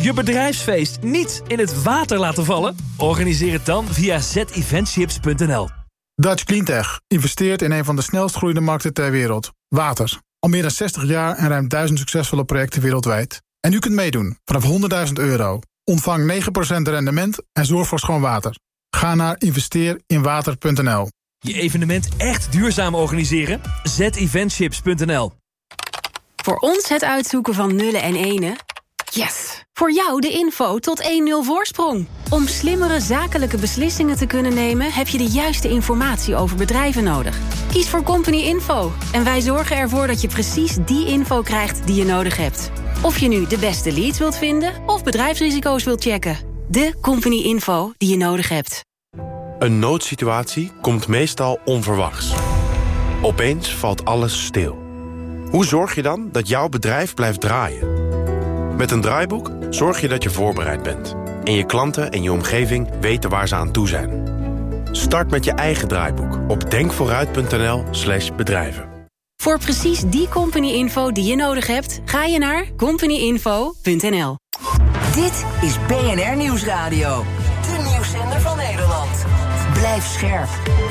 Je bedrijfsfeest niet in het water laten vallen? Organiseer het dan via zeventships.nl. Dutch Cleantech investeert in een van de snelst groeiende markten ter wereld. Water. Al meer dan 60 jaar en ruim 1000 succesvolle projecten wereldwijd. En u kunt meedoen vanaf €100.000. Ontvang 9% rendement en zorg voor schoon water. Ga naar investeerinwater.nl. Je evenement echt duurzaam organiseren? zeventships.nl. Voor ons het uitzoeken van nullen en enen? Yes! Voor jou de info tot 1-0 voorsprong. Om slimmere zakelijke beslissingen te kunnen nemen... heb je de juiste informatie over bedrijven nodig. Kies voor Company Info. En wij zorgen ervoor dat je precies die info krijgt die je nodig hebt. Of je nu de beste leads wilt vinden... of bedrijfsrisico's wilt checken. De Company Info die je nodig hebt. Een noodsituatie komt meestal onverwachts. Opeens valt alles stil. Hoe zorg je dan dat jouw bedrijf blijft draaien? Met een draaiboek zorg je dat je voorbereid bent. En je klanten en je omgeving weten waar ze aan toe zijn. Start met je eigen draaiboek op denkvooruit.nl/bedrijven. Voor precies die company info die je nodig hebt... ga je naar companyinfo.nl. Dit is BNR Nieuwsradio. De nieuwszender van Nederland. Blijf scherp.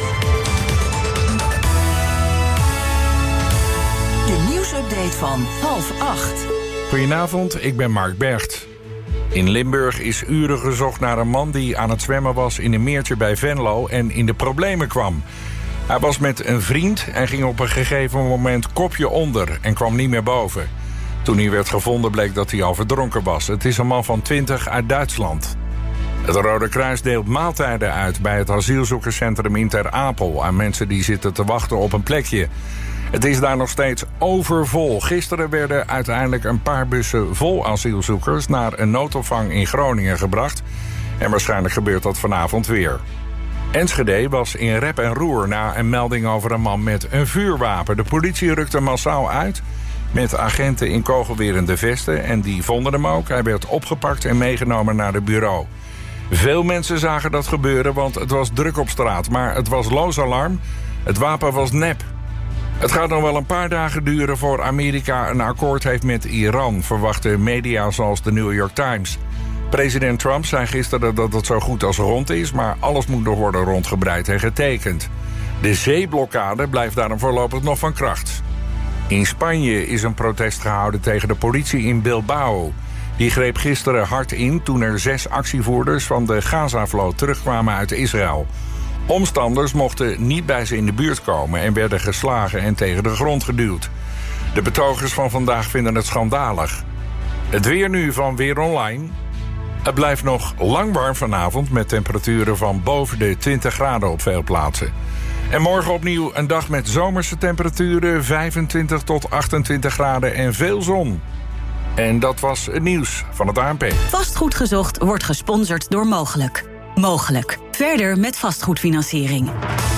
De nieuwsupdate van 7:30. Goedenavond, ik ben Mark Bergt. In Limburg is uren gezocht naar een man die aan het zwemmen was in een meertje bij Venlo en in de problemen kwam. Hij was met een vriend en ging op een gegeven moment kopje onder en kwam niet meer boven. Toen hij werd gevonden bleek dat hij al verdronken was. Het is een man van 20 uit Duitsland. Het Rode Kruis deelt maaltijden uit bij het asielzoekerscentrum in Ter Apel aan mensen die zitten te wachten op een plekje. Het is daar nog steeds overvol. Gisteren werden uiteindelijk een paar bussen vol asielzoekers naar een noodopvang in Groningen gebracht. En waarschijnlijk gebeurt dat vanavond weer. Enschede was in rep en roer na een melding over een man met een vuurwapen. De politie rukte massaal uit met agenten in kogelwerende vesten en die vonden hem ook. Hij werd opgepakt en meegenomen naar het bureau. Veel mensen zagen dat gebeuren, want het was druk op straat. Maar het was loos alarm. Het wapen was nep. Het gaat nog wel een paar dagen duren voor Amerika een akkoord heeft met Iran, verwachten media zoals de New York Times. President Trump zei gisteren dat het zo goed als rond is, maar alles moet nog worden rondgebreid en getekend. De zeeblokkade blijft daarom voorlopig nog van kracht. In Spanje is een protest gehouden tegen de politie in Bilbao. Die greep gisteren hard in toen er 6 actievoerders van de Gaza-vloot terugkwamen uit Israël. Omstanders mochten niet bij ze in de buurt komen en werden geslagen en tegen de grond geduwd. De betogers van vandaag vinden het schandalig. Het weer nu van Weer Online. Het blijft nog lang warm vanavond met temperaturen van boven de 20 graden op veel plaatsen. En morgen opnieuw een dag met zomerse temperaturen, 25 tot 28 graden en veel zon. En dat was het nieuws van het ANP. Vastgoed gezocht wordt gesponsord door Mogelijk. Mogelijk. Verder met vastgoedfinanciering.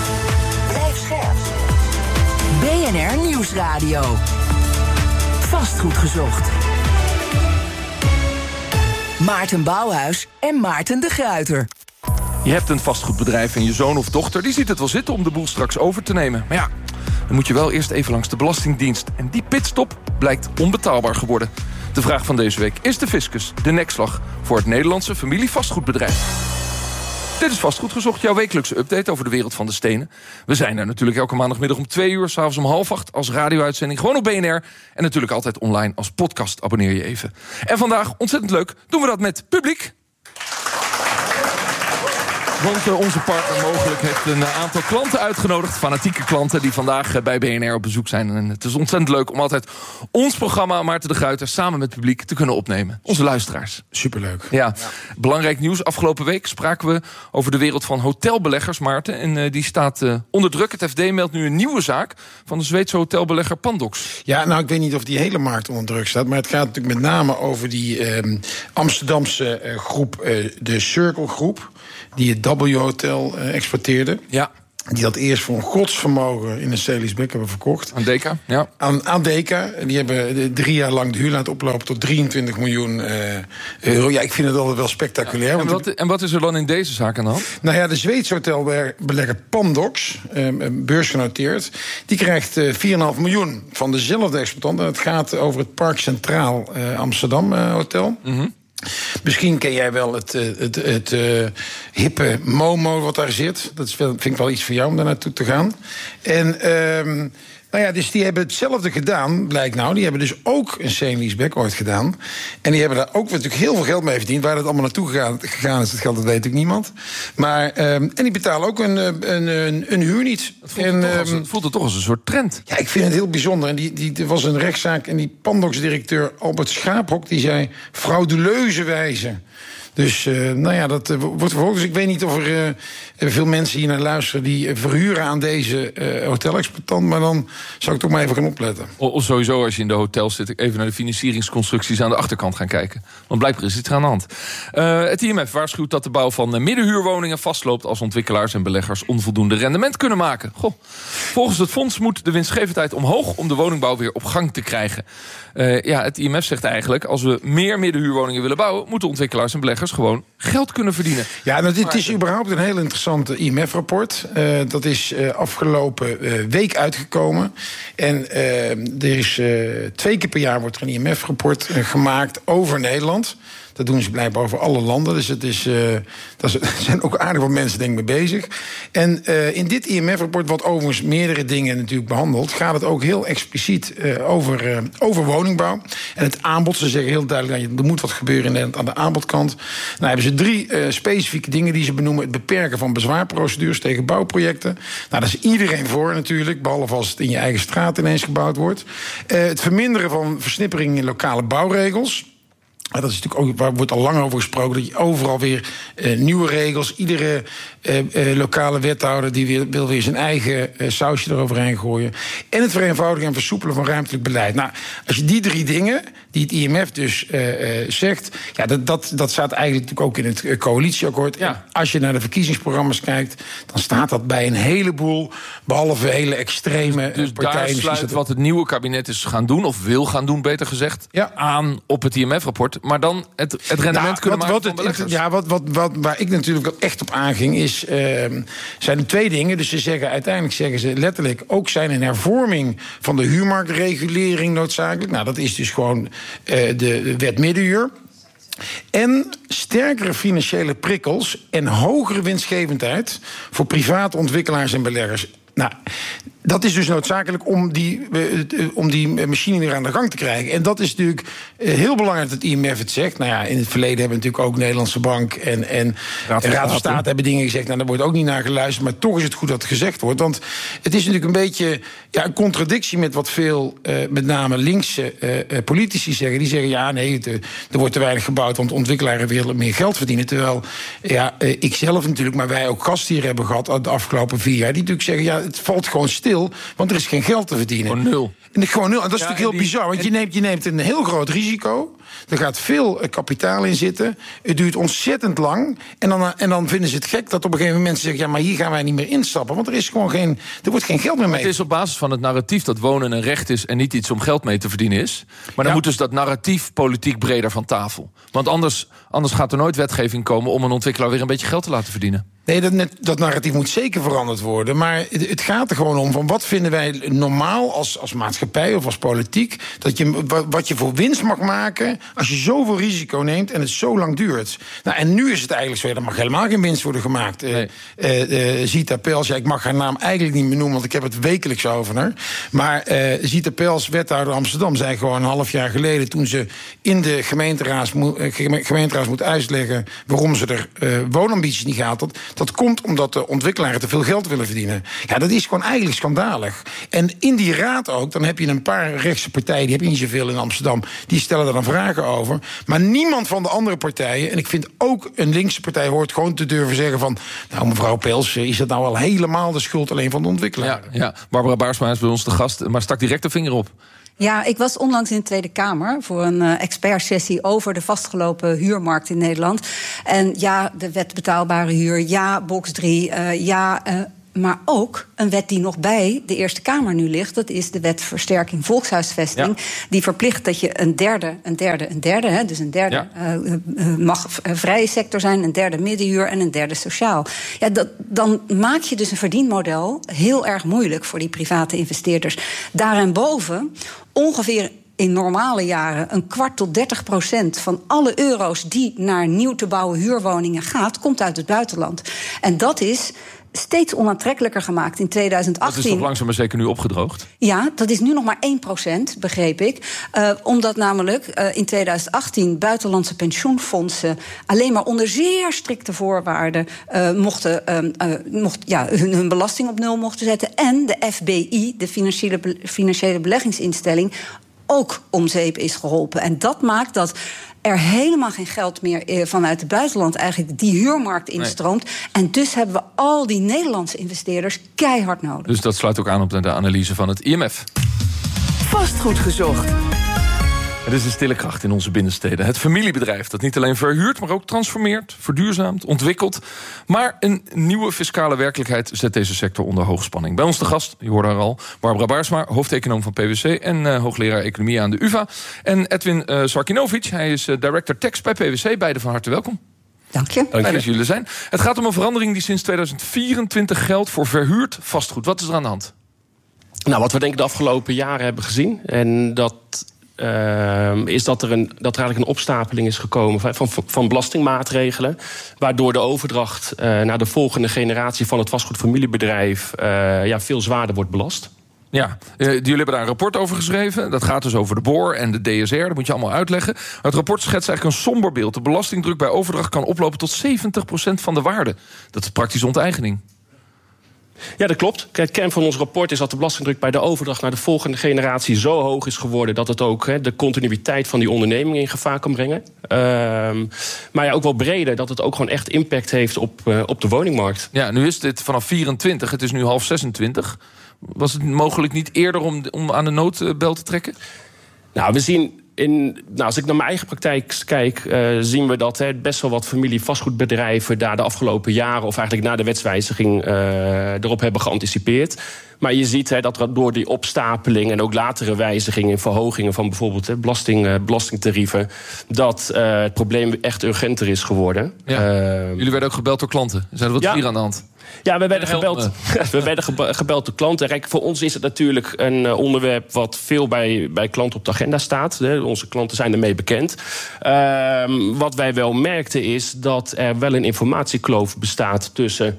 Blijf scherp. BNR Nieuwsradio. Vastgoed gezocht. Maarten Bouwhuis en Maarten de Gruyter. Je hebt een vastgoedbedrijf en je zoon of dochter die ziet het wel zitten om de boel straks over te nemen. Maar ja, dan moet je wel eerst even langs de Belastingdienst. En die pitstop blijkt onbetaalbaar geworden. De vraag van deze week: is de fiscus de nekslag voor het Nederlandse familievastgoedbedrijf? Dit is Vastgoed Gezocht, jouw wekelijkse update over de wereld van de stenen. We zijn er natuurlijk elke maandagmiddag om 2 uur, 's avonds om 7:30 als radio-uitzending, gewoon op BNR. En natuurlijk altijd online als podcast, abonneer je even. En vandaag, ontzettend leuk, doen we dat met publiek. Want onze partner Mogelijk heeft een aantal klanten uitgenodigd. Fanatieke klanten die vandaag bij BNR op bezoek zijn. En het is ontzettend leuk om altijd ons programma Maarten de Gruyter samen met het publiek te kunnen opnemen. Onze luisteraars. Superleuk. Ja. Belangrijk nieuws. Afgelopen week spraken we over de wereld van hotelbeleggers, Maarten. En die staat onder druk. Het FD meldt nu een nieuwe zaak van de Zweedse hotelbelegger Pandox. Ja, nou, ik weet niet of die hele markt onder druk staat. Maar het gaat natuurlijk met name over die Amsterdamse groep, de Circle Groep, die het W-hotel exporteerde. Ja. Die dat eerst voor een godsvermogen in een sale-leaseback hebben verkocht. Aan Deka, ja. Aan Deka. Die hebben 3 jaar lang de huur laten oplopen tot 23 miljoen euro. Ja, ik vind het altijd wel spectaculair. En wat is er dan in deze zaak aan de hand? Nou ja, de Zweedse hotelbelegger Pandox, beursgenoteerd, die krijgt 4,5 miljoen van dezelfde exploitant. En het gaat over het Park Centraal Amsterdam Hotel. Mm-hmm. Misschien ken jij wel het hippe Momo wat daar zit. Dat vind ik wel iets voor jou om daar naartoe te gaan. En dus die hebben hetzelfde gedaan, blijkt nou. Die hebben dus ook een sale-leaseback ooit gedaan. En die hebben daar ook natuurlijk heel veel geld mee verdiend. Waar dat allemaal naartoe gegaan is, dat geld, dat weet natuurlijk niemand. Maar, en die betalen ook een huur niet. Het voelt toch als een soort trend. Ja, ik vind het heel bijzonder. En er was een rechtszaak en die Pandox-directeur Albert Schaaphok, die zei frauduleuze wijze. Dus dat wordt vervolgd. Dus ik weet niet of er veel mensen hier naar luisteren die verhuren aan deze hotelexploitant. Maar dan zou ik toch maar even gaan opletten. Of sowieso, als je in de hotel zit, even naar de financieringsconstructies aan de achterkant gaan kijken. Want blijkbaar is iets aan de hand. Het IMF waarschuwt dat de bouw van middenhuurwoningen vastloopt als ontwikkelaars en beleggers onvoldoende rendement kunnen maken. Volgens het fonds moet de winstgevendheid omhoog om de woningbouw weer op gang te krijgen. Het IMF zegt eigenlijk, als we meer middenhuurwoningen willen bouwen, moeten ontwikkelaars en beleggers gewoon geld kunnen verdienen. Ja, dit is überhaupt een heel interessant IMF-rapport. Dat is afgelopen week uitgekomen. En er is 2 keer per jaar wordt er een IMF-rapport gemaakt over Nederland. Dat doen ze blijkbaar over alle landen. Dus er zijn ook aardig wat mensen denk ik mee bezig. En in dit IMF-rapport, wat overigens meerdere dingen natuurlijk behandelt, gaat het ook heel expliciet over woningbouw. En het aanbod, ze zeggen heel duidelijk, er moet wat gebeuren in Nederland aan de aanbodkant. Nou hebben ze 3 specifieke dingen die ze benoemen. Het beperken van bezwaarprocedures tegen bouwprojecten. Nou, daar is iedereen voor natuurlijk, behalve als het in je eigen straat ineens gebouwd wordt. Het verminderen van versnippering in lokale bouwregels. Dat is natuurlijk ook, waar wordt al lang over gesproken, dat je overal weer nieuwe regels. Iedere lokale wethouder die wil weer zijn eigen sausje eroverheen gooien. En het vereenvoudigen en versoepelen van ruimtelijk beleid. Nou, als je die 3 dingen, die het IMF dus zegt, ja, dat staat eigenlijk natuurlijk ook in het coalitieakkoord. Ja. Als je naar de verkiezingsprogramma's kijkt, dan staat dat bij een heleboel, behalve hele extreme dus partijen. Daar sluit wat het nieuwe kabinet is gaan doen, of wil gaan doen, beter gezegd, aan op het IMF-rapport. Maar dan het rendement kunnen maken van beleggers. Waar ik natuurlijk wel echt op aanging zijn er 2 dingen. Dus uiteindelijk zeggen ze letterlijk, ook zijn een hervorming van de huurmarktregulering noodzakelijk. Nou, dat is dus gewoon de wet middenhuur. En sterkere financiële prikkels en hogere winstgevendheid voor private ontwikkelaars en beleggers. Nou, dat is dus noodzakelijk om die machine weer aan de gang te krijgen. En dat is natuurlijk heel belangrijk dat het IMF het zegt. Nou ja, in het verleden hebben natuurlijk ook Nederlandse Bank en Raad van State hebben dingen gezegd. Nou, daar wordt ook niet naar geluisterd, maar toch is het goed dat het gezegd wordt. Want het is natuurlijk een beetje een contradictie met wat veel, met name linkse politici zeggen. Die zeggen, ja, nee, er wordt te weinig gebouwd, want ontwikkelaren willen meer geld verdienen. Terwijl, ik zelf natuurlijk, maar wij ook gasten hier hebben gehad de afgelopen 4 jaar, die natuurlijk zeggen, ja, het valt gewoon stil, want er is geen geld te verdienen. Gewoon nul. Gewoon nul. En dat is natuurlijk heel bizar, want je neemt een heel groot risico. Er gaat veel kapitaal in zitten. Het duurt ontzettend lang. En dan vinden ze het gek dat op een gegeven moment zeggen, ja, maar hier gaan wij niet meer instappen, want er wordt geen geld meer mee. Het is op basis van het narratief dat wonen een recht is en niet iets om geld mee te verdienen is. Maar dan moet dus dat narratief politiek breder van tafel. Want anders gaat er nooit wetgeving komen om een ontwikkelaar weer een beetje geld te laten verdienen. Nee, dat narratief moet zeker veranderd worden. Maar het gaat er gewoon om van wat vinden wij normaal als maatschappij of als politiek, wat je voor winst mag maken als je zoveel risico neemt en het zo lang duurt. Nou, en nu is het eigenlijk zo, er mag helemaal geen winst worden gemaakt. Nee. Zita Pels, ik mag haar naam eigenlijk niet meer noemen, want ik heb het wekelijks over haar. Maar Zita Pels, wethouder Amsterdam, zei gewoon een half jaar geleden, toen ze in de gemeenteraad moet uitleggen waarom ze er woonambities niet gaat, dat komt omdat de ontwikkelaren te veel geld willen verdienen. Ja, dat is gewoon eigenlijk schandalig. En in die raad ook, dan heb je een paar rechtse partijen, die heb je niet zoveel in Amsterdam, die stellen daar dan vragen over. Maar niemand van de andere partijen, en ik vind ook een linkse partij hoort gewoon te durven zeggen van, nou, mevrouw Pels, is dat nou al helemaal de schuld alleen van de ontwikkelaar? Ja. Barbara Baarsma is bij ons de gast, maar stak direct de vinger op. Ja, ik was onlangs in de Tweede Kamer voor een expertsessie over de vastgelopen huurmarkt in Nederland. En ja, de wet betaalbare huur, ja, box 3, maar ook een wet die nog bij de Eerste Kamer nu ligt. Dat is de wet versterking volkshuisvesting. Ja. Die verplicht dat je een derde, dus een derde mag vrije sector zijn, een derde middenhuur en een derde sociaal. Ja, dan maak je dus een verdienmodel heel erg moeilijk voor die private investeerders. Daarenboven ongeveer in normale jaren 25% tot 30% van alle euro's die naar nieuw te bouwen huurwoningen gaat, komt uit het buitenland. En dat is steeds onaantrekkelijker gemaakt in 2018. Dat is toch langzaam maar zeker nu opgedroogd? Ja, dat is nu nog maar 1%, begreep ik. Omdat namelijk in 2018 buitenlandse pensioenfondsen alleen maar onder zeer strikte voorwaarden hun belasting op nul mochten zetten. En de FBI, de financiële beleggingsinstelling, ook om zeep is geholpen. En dat maakt dat er helemaal geen geld meer vanuit het buitenland eigenlijk die huurmarkt instroomt. Nee. En dus hebben we al die Nederlandse investeerders keihard nodig. Dus dat sluit ook aan op de analyse van het IMF. Vastgoed gezocht. Het is een stille kracht in onze binnensteden. Het familiebedrijf dat niet alleen verhuurt, maar ook transformeert, verduurzaamt, ontwikkelt. Maar een nieuwe fiscale werkelijkheid zet deze sector onder hoogspanning. Bij ons de gast, je hoorde haar al, Barbara Baarsma, hoofdeconoom van PwC en hoogleraar economie aan de UvA. En Edwin Sarkinovic, hij is director tax bij PwC. Beiden van harte welkom. Dank je. Dank dat jullie er zijn. Het gaat om een verandering die sinds 2024 geldt voor verhuurd vastgoed. Wat is er aan de hand? Nou, wat we denk ik de afgelopen jaren hebben gezien, en dat is dat er eigenlijk een opstapeling is gekomen van belastingmaatregelen, waardoor de overdracht naar de volgende generatie van het vastgoedfamiliebedrijf veel zwaarder wordt belast. Ja, jullie hebben daar een rapport over geschreven. Dat gaat dus over de BOR en de DSR. Dat moet je allemaal uitleggen. Het rapport schetst eigenlijk een somber beeld. De belastingdruk bij overdracht kan oplopen tot 70% van de waarde. Dat is praktisch onteigening. Ja, dat klopt. Kijk, het kern van ons rapport is dat de belastingdruk bij de overdracht naar de volgende generatie zo hoog is geworden dat het ook de continuïteit van die onderneming in gevaar kan brengen. Maar ja, ook wel breder, dat het ook gewoon echt impact heeft op de woningmarkt. Ja, nu is dit vanaf 24, het is nu 25:30. Was het mogelijk niet eerder om aan de noodbel te trekken? Nou, we zien als ik naar mijn eigen praktijk kijk, zien we dat best wel wat familie-vastgoedbedrijven daar de afgelopen jaren, of eigenlijk na de wetswijziging, erop hebben geanticipeerd. Maar je ziet dat er door die opstapeling en ook latere wijzigingen en verhogingen van bijvoorbeeld belastingtarieven, dat het probleem echt urgenter is geworden. Ja. Jullie werden ook gebeld door klanten. Zijn er wat hier aan de hand? Ja, we werden gebeld door klanten. Kijk, voor ons is het natuurlijk een onderwerp wat veel bij klanten op de agenda staat. Onze klanten zijn ermee bekend. Wat wij wel merkten is dat er wel een informatiekloof bestaat tussen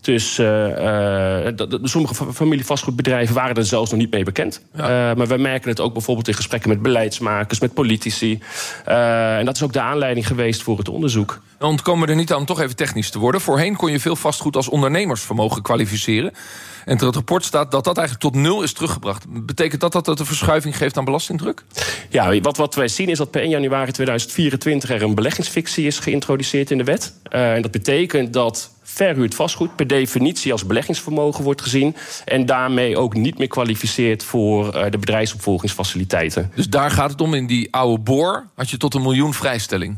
sommige familievastgoedbedrijven waren er zelfs nog niet mee bekend. Ja. Maar wij merken het ook bijvoorbeeld in gesprekken met beleidsmakers, met politici. En dat is ook de aanleiding geweest voor het onderzoek. Dan ontkomen we er niet aan om toch even technisch te worden. Voorheen kon je veel vastgoed als ondernemersvermogen kwalificeren. En in het rapport staat dat eigenlijk tot 0 is teruggebracht. Betekent dat een verschuiving geeft aan belastingdruk? Ja, wat wij zien is dat per 1 januari 2024 er een beleggingsfictie is geïntroduceerd in de wet. En dat betekent dat verhuurd vastgoed per definitie als beleggingsvermogen wordt gezien en daarmee ook niet meer kwalificeert voor de bedrijfsopvolgingsfaciliteiten. Dus daar gaat het om. In die oude BOR had je tot 1 miljoen vrijstelling.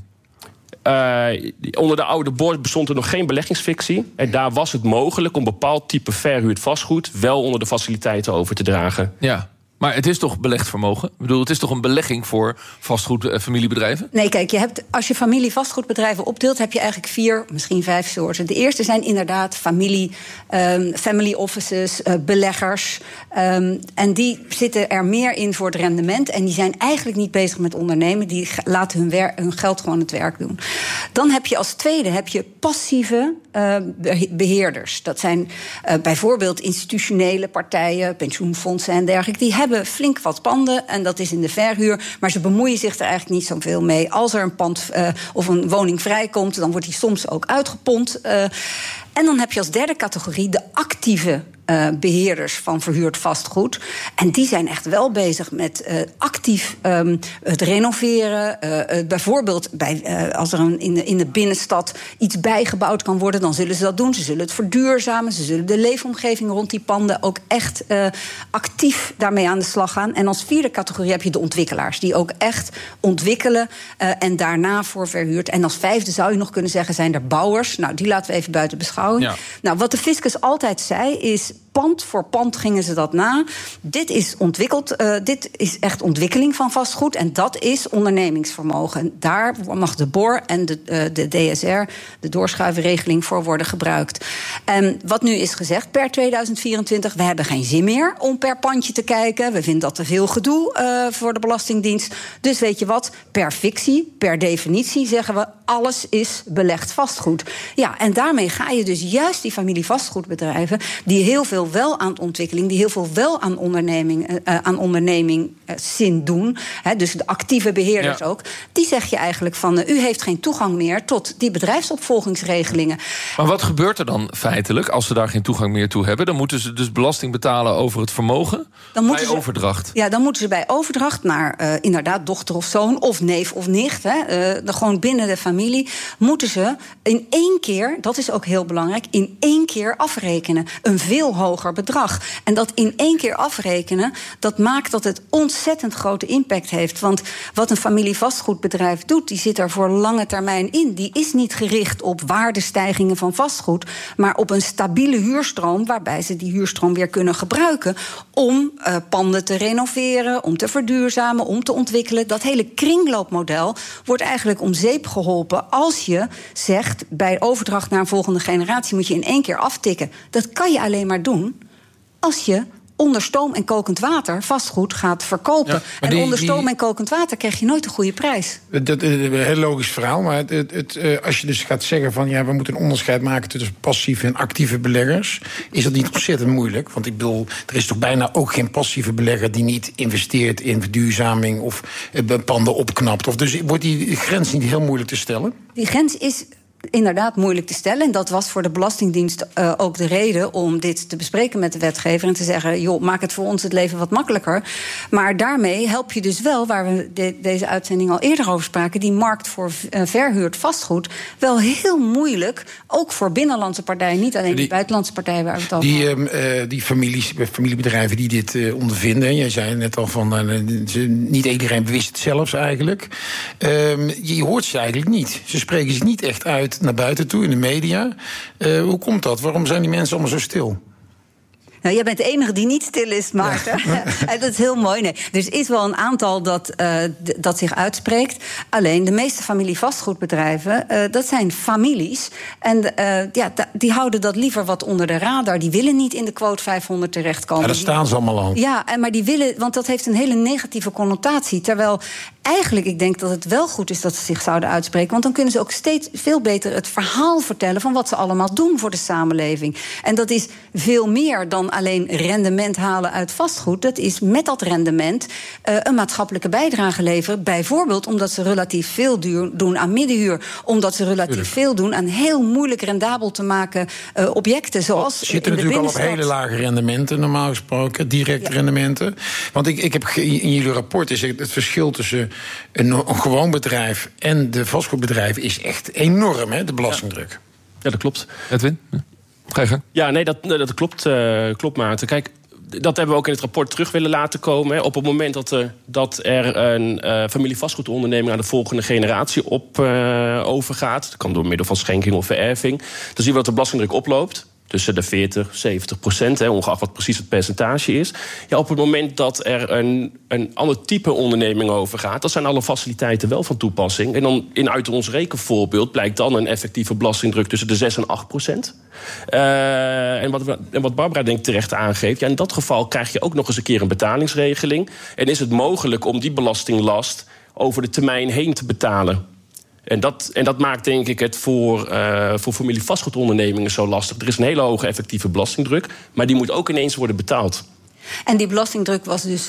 Onder de oude BOR bestond er nog geen beleggingsfictie. En daar was het mogelijk om bepaald type verhuurd vastgoed wel onder de faciliteiten over te dragen. Ja. Maar het is toch belegd vermogen? Ik bedoel, het is toch een belegging voor vastgoedfamiliebedrijven? Nee, kijk, als je familie-vastgoedbedrijven opdeelt, heb je eigenlijk 4, misschien 5 soorten. De eerste zijn inderdaad family offices, beleggers. En die zitten er meer in voor het rendement. En die zijn eigenlijk niet bezig met ondernemen. Die laten hun geld gewoon het werk doen. Dan heb je als tweede passieve beheerders. Dat zijn bijvoorbeeld institutionele partijen, pensioenfondsen en dergelijke. Die hebben flink wat panden en dat is in de verhuur. Maar ze bemoeien zich er eigenlijk niet zoveel mee. Als er een pand of een woning vrijkomt, dan wordt die soms ook uitgepompt. En dan heb je als derde categorie de actieve beheerders van verhuurd vastgoed. En die zijn echt wel bezig met actief het renoveren. Bijvoorbeeld als er in de binnenstad iets bijgebouwd kan worden, dan zullen ze dat doen. Ze zullen het verduurzamen. Ze zullen de leefomgeving rond die panden ook echt actief daarmee aan de slag gaan. En als vierde categorie heb je de ontwikkelaars, die ook echt ontwikkelen en daarna voor verhuurd. En als vijfde zou je nog kunnen zeggen, zijn er bouwers. Nou, die laten we even buiten beschouwing. Ja. Nou, wat de fiscus altijd zei is, pand voor pand gingen ze dat na. Dit is ontwikkeld, dit is echt ontwikkeling van vastgoed. En dat is ondernemingsvermogen. En daar mag de BOR en de DSR, de doorschuivenregeling, voor worden gebruikt. En wat nu is gezegd per 2024, we hebben geen zin meer om per pandje te kijken. We vinden dat te veel gedoe voor de Belastingdienst. Dus weet je wat, per fictie, per definitie zeggen we, alles is belegd vastgoed. Ja, en daarmee ga je dus juist die familievastgoedbedrijven, die heel veel wel aan ontwikkeling, die heel veel wel aan ondernemingszin doen, dus de actieve beheerders ook, die zeg je eigenlijk van, u heeft geen toegang meer tot die bedrijfsopvolgingsregelingen. Maar wat gebeurt er dan feitelijk als ze daar geen toegang meer toe hebben? Dan moeten ze dus belasting betalen over het vermogen bij overdracht. Ja, dan moeten ze bij overdracht naar inderdaad dochter of zoon of neef of nicht, gewoon binnen de familie, moeten ze in één keer, dat is ook heel belangrijk, in één keer afrekenen. Een veel hoger bedrag. En dat in één keer afrekenen, dat maakt dat het ontzettend grote impact heeft. Want wat een familievastgoedbedrijf doet, die zit er voor lange termijn in. Die is niet gericht op waardestijgingen van vastgoed, maar op een stabiele huurstroom, waarbij ze die huurstroom weer kunnen gebruiken om panden te renoveren, om te verduurzamen, om te ontwikkelen. Dat hele kringloopmodel wordt eigenlijk om zeep geholpen als je zegt, bij overdracht naar een volgende generatie moet je in één keer aftikken. Dat kan je alleen maar doen als je onder stoom en kokend water vastgoed gaat verkopen. Ja, en onder stoom en kokend water krijg je nooit een goede prijs. Dat is een heel logisch verhaal. Maar als je dus gaat zeggen van, we moeten een onderscheid maken tussen passieve en actieve beleggers, is dat niet ontzettend moeilijk. Want ik bedoel, er is toch bijna ook geen passieve belegger die niet investeert in verduurzaming of panden opknapt. Of dus wordt die grens niet heel moeilijk te stellen? Die grens is inderdaad moeilijk te stellen. En dat was voor de Belastingdienst ook de reden om dit te bespreken met de wetgever en te zeggen, joh, maak het voor ons het leven wat makkelijker. Maar daarmee help je dus wel, waar we deze uitzending al eerder over spraken, die markt voor verhuurd vastgoed wel heel moeilijk, ook voor binnenlandse partijen, niet alleen die buitenlandse partijen waar we het over hebben. Die familiebedrijven die dit ondervinden, jij zei net al van, niet iedereen wist het zelfs eigenlijk. Je hoort ze eigenlijk niet. Ze spreken zich niet echt uit naar buiten toe, in de media. Hoe komt dat? Waarom zijn die mensen allemaal zo stil? Nou, jij bent de enige die niet stil is, Maarten. Ja. Dat is heel mooi. Nee. Er is wel een aantal dat zich uitspreekt. Alleen de meeste familievastgoedbedrijven, dat zijn families. En die houden dat liever wat onder de radar. Die willen niet in de quote 500 terechtkomen. Ja, daar staan ze allemaal aan. Ja, maar die willen, want dat heeft een hele negatieve connotatie. Terwijl eigenlijk, ik denk dat het wel goed is dat ze zich zouden uitspreken. Want dan kunnen ze ook steeds veel beter het verhaal vertellen van wat ze allemaal doen voor de samenleving. En dat is veel meer dan alleen rendement halen uit vastgoed. Dat is met dat rendement een maatschappelijke bijdrage leveren. Bijvoorbeeld omdat ze relatief veel doen aan middenhuur. Omdat ze relatief veel doen aan heel moeilijk rendabel te maken objecten. Zoals zitten in de natuurlijk al op hele lage rendementen, normaal gesproken. Directe rendementen. Want ik heb in jullie rapport is het verschil tussen een gewoon bedrijf en de vastgoedbedrijven is echt enorm, hè, de belastingdruk. Ja, dat klopt. Edwin? Ga je gang. Ja, nee, dat klopt, Maarten. Kijk, dat hebben we ook in het rapport terug willen laten komen. Hè. Op het moment dat er een familievastgoedonderneming aan de volgende generatie overgaat, dat kan door middel van schenking of vererving, dan zien we dat de belastingdruk oploopt. Tussen de 40-70%, ongeacht wat precies het percentage is. Ja, op het moment dat er een ander type onderneming overgaat, dan zijn alle faciliteiten wel van toepassing. En dan uit ons rekenvoorbeeld blijkt dan een effectieve belastingdruk tussen de 6 en 8%. En wat Barbara denk ik terecht aangeeft, ja, in dat geval krijg je ook nog eens een keer een betalingsregeling. En is het mogelijk om die belastinglast over de termijn heen te betalen. En dat maakt denk ik het voor familievastgoedondernemingen zo lastig. Er is een hele hoge effectieve belastingdruk, maar die moet ook ineens worden betaald. En die belastingdruk was dus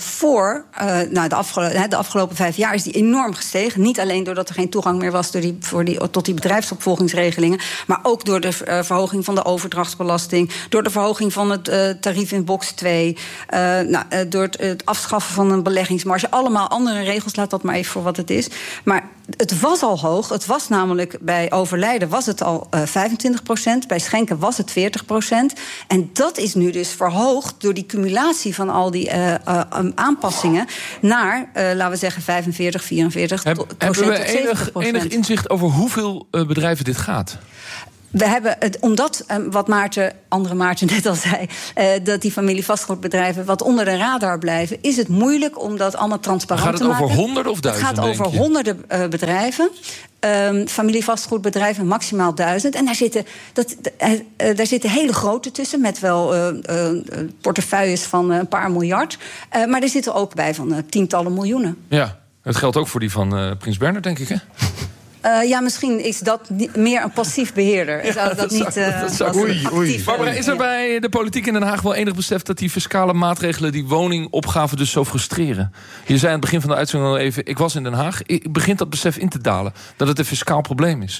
de afgelopen 5 jaar is die enorm gestegen. Niet alleen doordat er geen toegang meer was tot die bedrijfsopvolgingsregelingen, maar ook door de verhoging van de overdrachtsbelasting, door de verhoging van het tarief in box 2, door het afschaffen van een beleggingsmarge. Allemaal andere regels, laat dat maar even voor wat het is. Maar het was al hoog. Het was namelijk bij overlijden was het al 25%. Bij schenken was het 40%. En dat is nu dus verhoogd door die cumulatie van al die aanpassingen naar, laten we zeggen, 45, 44%. Hebben we enig inzicht over hoeveel bedrijven dit gaat? We hebben het, omdat, wat andere Maarten net al zei, dat die familievastgoedbedrijven wat onder de radar blijven, is het moeilijk om dat allemaal transparant te maken. Gaat het over honderden of duizenden? Het gaat over honderden bedrijven. Familievastgoedbedrijven, maximaal 1000. En daar zitten hele grote tussen, met wel portefeuilles van een paar miljard. Maar er zitten ook bij van tientallen miljoenen. Ja, het geldt ook voor die van Prins Bernhard, denk ik, hè? Misschien is dat meer een passief beheerder. Barbara, is er bij de politiek in Den Haag wel enig besef dat die fiscale maatregelen die woningopgave dus zo frustreren? Je zei aan het begin van de uitzending al even, ik was in Den Haag. Begint dat besef in te dalen, dat het een fiscaal probleem is?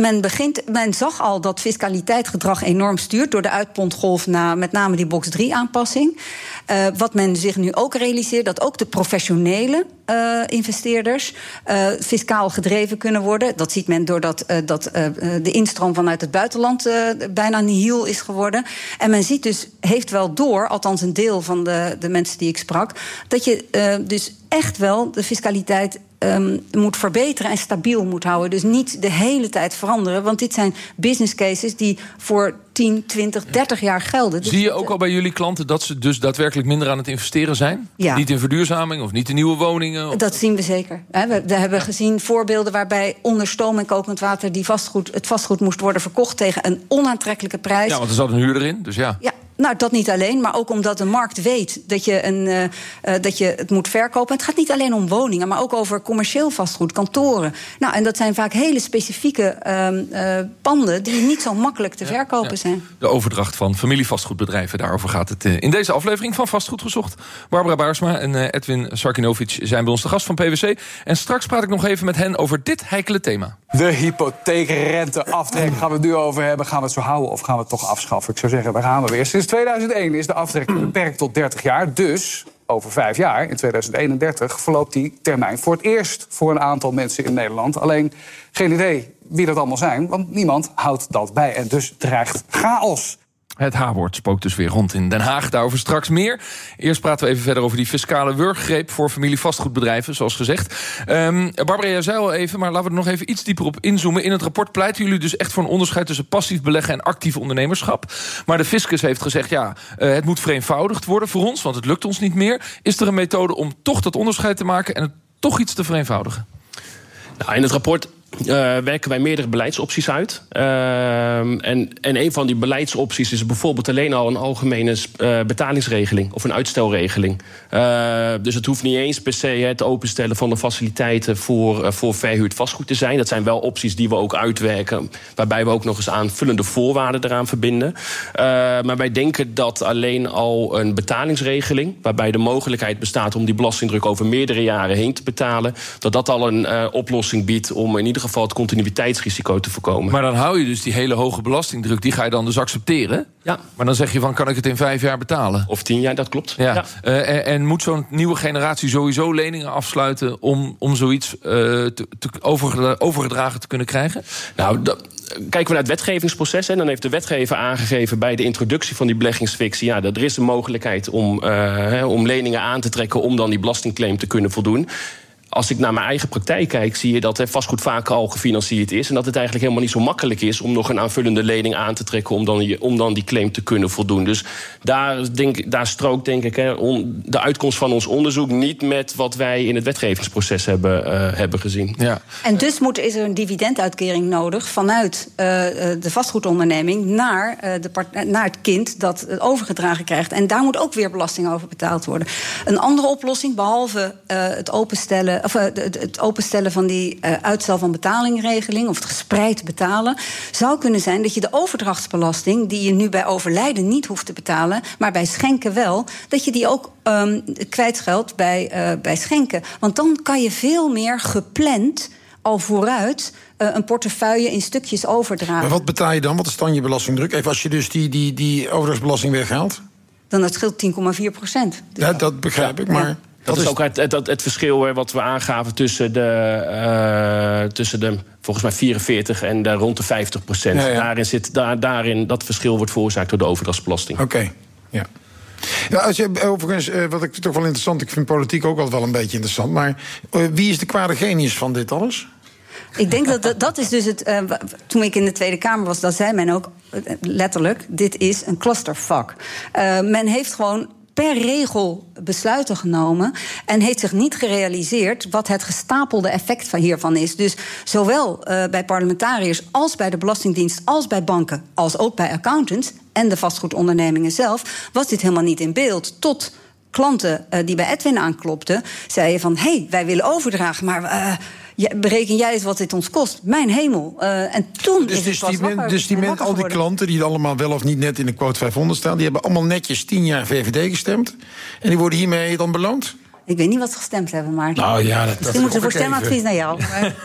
Men zag al dat fiscaliteitsgedrag enorm stuurt door de uitpontgolf na met name die box 3-aanpassing. Wat men zich nu ook realiseert, dat ook de professionele investeerders fiscaal gedreven kunnen worden. Dat ziet men doordat de instroom vanuit het buitenland bijna nihil is geworden. En men ziet dus, heeft wel door, althans een deel van de mensen die ik sprak, dat je dus echt wel de fiscaliteit moet verbeteren en stabiel moet houden. Dus niet de hele tijd veranderen. Want dit zijn business cases die voor 10, 20, 30 jaar gelden. Dus zie je ook al bij jullie klanten dat ze dus daadwerkelijk minder aan het investeren zijn? Ja. Niet in verduurzaming of niet in nieuwe woningen? Of... Dat zien we zeker. We hebben gezien voorbeelden waarbij onder stoom en kokend water het vastgoed moest worden verkocht tegen een onaantrekkelijke prijs. Ja, want er zat een huurder in, dus ja. Ja. Nou, dat niet alleen, maar ook omdat de markt weet dat je het moet verkopen. Het gaat niet alleen om woningen, maar ook over commercieel vastgoed, kantoren. Nou, en dat zijn vaak hele specifieke panden die niet zo makkelijk te verkopen zijn. De overdracht van familievastgoedbedrijven, daarover gaat het in deze aflevering van Vastgoed Gezocht. Barbara Baarsma en Edwin Sarkinovic zijn bij ons de gast van PwC. En straks praat ik nog even met hen over dit heikele thema. De hypotheekrenteaftrek gaan we het nu over hebben. Gaan we het zo houden of gaan we het toch afschaffen? Ik zou zeggen, daar gaan we weer. Sinds 2001 is de aftrek beperkt tot 30 jaar. Dus over 5 jaar, in 2031, verloopt die termijn voor het eerst voor een aantal mensen in Nederland. Alleen geen idee wie dat allemaal zijn, want niemand houdt dat bij. En dus dreigt chaos. Het H-woord spookt dus weer rond in Den Haag. Daarover straks meer. Eerst praten we even verder over die fiscale wurggreep voor familievastgoedbedrijven, zoals gezegd. Barbara, jij zei al even, maar laten we er nog even iets dieper op inzoomen. In het rapport pleiten jullie dus echt voor een onderscheid tussen passief beleggen en actief ondernemerschap. Maar de fiscus heeft gezegd, het moet vereenvoudigd worden voor ons, want het lukt ons niet meer. Is er een methode om toch dat onderscheid te maken en het toch iets te vereenvoudigen? Nou, in het rapport werken wij meerdere beleidsopties uit. En een van die beleidsopties is bijvoorbeeld alleen al een algemene betalingsregeling of een uitstelregeling. Dus het hoeft niet eens per se het openstellen van de faciliteiten voor verhuurd vastgoed te zijn. Dat zijn wel opties die we ook uitwerken, waarbij we ook nog eens aanvullende voorwaarden eraan verbinden. Maar wij denken dat alleen al een betalingsregeling, waarbij de mogelijkheid bestaat om die belastingdruk over meerdere jaren heen te betalen, dat al een oplossing biedt om in ieder geval het continuïteitsrisico te voorkomen. Maar dan hou je dus die hele hoge belastingdruk, die ga je dan dus accepteren? Ja. Maar dan zeg je van, kan ik het in 5 jaar betalen? Of 10 jaar, dat klopt. Ja. En moet zo'n nieuwe generatie sowieso leningen afsluiten om zoiets overgedragen te kunnen krijgen? Nou, kijken we naar het wetgevingsproces, dan heeft de wetgever aangegeven bij de introductie van die beleggingsfictie, dat er is een mogelijkheid om leningen aan te trekken om dan die belastingclaim te kunnen voldoen. Als ik naar mijn eigen praktijk kijk, zie je dat vastgoed vaak al gefinancierd is en dat het eigenlijk helemaal niet zo makkelijk is om nog een aanvullende lening aan te trekken om dan die claim te kunnen voldoen. Dus daar strookt, denk ik, de uitkomst van ons onderzoek niet met wat wij in het wetgevingsproces hebben gezien. Ja. En dus is er een dividenduitkering nodig vanuit de vastgoedonderneming naar het kind dat het overgedragen krijgt. En daar moet ook weer belasting over betaald worden. Een andere oplossing, behalve het openstellen van die uitstel van betalingregeling of het gespreid betalen, zou kunnen zijn dat je de overdrachtsbelasting, die je nu bij overlijden niet hoeft te betalen, maar bij schenken wel, dat je die ook kwijtscheldt bij schenken. Want dan kan je veel meer gepland al vooruit een portefeuille in stukjes overdragen. Maar wat betaal je dan? Wat is dan je belastingdruk? Even als je dus die overdrachtsbelasting weghaalt? Dan dat scheelt 10,4%. Ja, dat begrijp ik, maar... Dat is ook het verschil wat we aangaven tussen de volgens mij 44 en de rond de 50%. Ja. Daarin dat verschil wordt veroorzaakt door de overdrachtsbelasting. Oké, ja. Ja, als je, overigens, wat ik toch wel interessant, ik vind politiek ook altijd wel een beetje interessant, maar wie is de kwade genius van dit alles? Ik denk dat is dus het. Toen ik in de Tweede Kamer was, dat zei men ook letterlijk: dit is een clusterfuck. Men heeft gewoon per regel besluiten genomen en heeft zich niet gerealiseerd wat het gestapelde effect hiervan is. Dus zowel bij parlementariërs als bij de Belastingdienst, als bij banken, als ook bij accountants en de vastgoedondernemingen zelf, was dit helemaal niet in beeld. Tot klanten die bij Edwin aanklopten, zeiden van: wij willen overdragen, maar bereken jij eens wat dit ons kost? Mijn hemel. En toen is het pas wakker al die klanten die allemaal wel of niet net in de quote 500 staan, die hebben allemaal netjes 10 jaar VVD gestemd. En die worden hiermee dan beloond? Ik weet niet wat ze gestemd hebben, maar nou ja, misschien moeten ze voor stemadvies naar jou.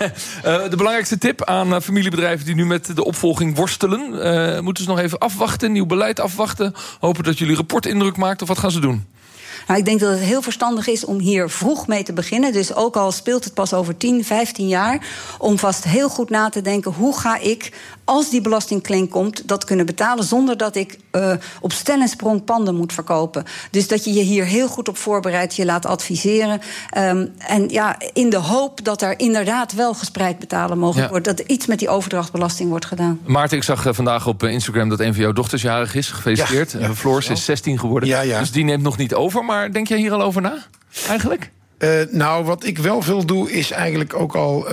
De belangrijkste tip aan familiebedrijven die nu met de opvolging worstelen. Moeten ze nog even afwachten, nieuw beleid afwachten? Hopen dat jullie rapport indruk maakt, of wat gaan ze doen? Nou, ik denk dat het heel verstandig is om hier vroeg mee te beginnen. Dus ook al speelt het pas over 10, 15 jaar, om vast heel goed na te denken: hoe ga ik, als die belastingclaim komt, dat kunnen betalen zonder dat ik op stel en sprong panden moet verkopen. Dus dat je je hier heel goed op voorbereidt, je laat adviseren. En ja, in de hoop dat er inderdaad wel gespreid betalen mogelijk wordt. Dat er iets met die overdrachtbelasting wordt gedaan. Maarten, ik zag vandaag op Instagram dat een van jouw dochters jarig is. Gefeliciteerd. Floors is 16 geworden. Ja. Dus die neemt nog niet over. Maar denk jij hier al over na, eigenlijk? Nou, wat ik wel veel doe, is eigenlijk ook al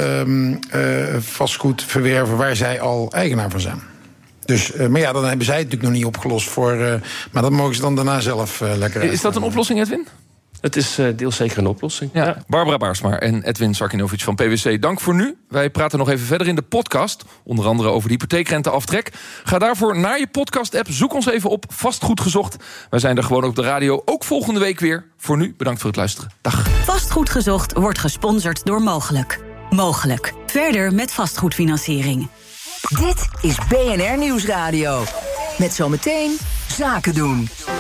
vastgoed verwerven waar zij al eigenaar van zijn. Dus, maar ja, dan hebben zij het natuurlijk nog niet opgelost maar dat mogen ze dan daarna zelf lekker uit. Is dat een oplossing, Edwin? Het is deels zeker een oplossing. Ja. Barbara Baarsma en Edwin Sarkinovic van PwC, dank voor nu. Wij praten nog even verder in de podcast. Onder andere over de hypotheekrenteaftrek. Ga daarvoor naar je podcast-app. Zoek ons even op Vastgoed Gezocht. Wij zijn er gewoon op de radio, ook volgende week weer. Voor nu, bedankt voor het luisteren. Dag. Vastgoed Gezocht wordt gesponsord door Mogelijk. Mogelijk. Verder met vastgoedfinanciering. Dit is BNR Nieuwsradio. Met zometeen Zaken doen.